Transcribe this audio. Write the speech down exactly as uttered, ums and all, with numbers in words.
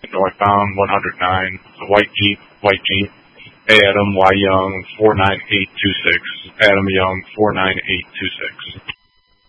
northbound one oh nine. It's a white Jeep, white Jeep. Adam Y. Young, four nine eight two six. Adam Young, four nine eight two six.